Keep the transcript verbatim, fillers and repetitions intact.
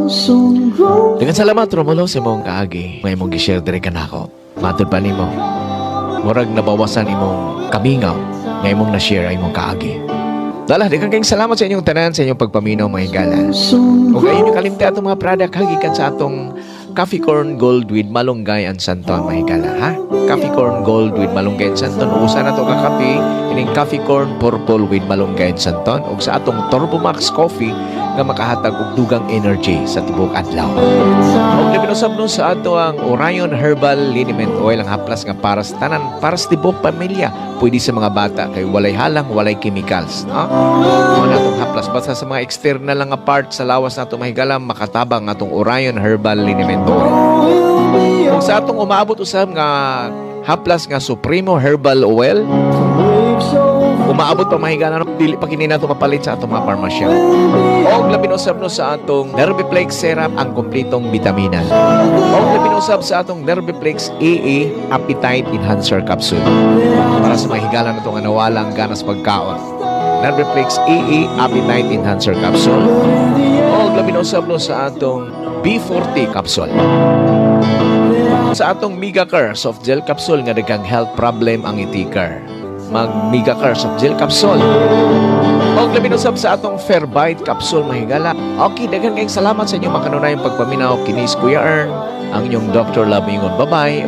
Dengan salamat Romulo sa imong kaagi, may imong gi-share diri kanako. Matud pa nimo. Murag nabawasan imong kabingaw nga imong na-share imong kaagi. Dala, di kang salamat sa inyong tanan sa inyong pagpaminaw mga higala. Kung ayun yung kalimti atong mga product hagikan sa atong Coffee Corn Gold with Malunggay and Santon mga higala, ha? Coffee Corn Gold with Malunggay and Santon. Usa na to ka kape, ining Coffee Corn Purple with Malunggay and Santon. Ug sa atong Turbo Max Coffee nga makahatag og dugang energy sa tibok adlaw. Ug libinusab no sa ato ang Orion Herbal Liniment Oil ang haplas nga para sa tanan, para sa tibok pamilya. Pwede sa mga bata kay walay halang, walay chemicals, no? Mo na atong haplas basta sa mga external lang nga part sa lawas nato mahigala makatabang atong Orion Herbal Liniment Oil. Ug sa atong umaabot usab nga haplas nga Supremo Herbal Oil, umaabot pa mahigala no dili pa kini nato mapalit sa atong mga parmasya. Og labing usab no sa atong Nerviplex Syrup ang kompletong bitamina. Og labing usab sa atong Nerviplex A A Appetite Enhancer Capsule para sa mahigala nato nga nawalang ganas pagkaon. Nerviplex A A Appetite Enhancer Capsule. Og labing usab no sa atong B forty Capsule. Sa atong Migacare Soft Gel Capsule nga daghang health problem ang itikar. Mag Migacare Soft Gel Capsule. Og labing usab sa atong Fairbite Capsule mahigala. Okay, daghang kayong salamat sa inyong makanunayang pagpaminaw. Kinis Kuya Ern, ang inyong Doctor Love Ingon. Bye-bye.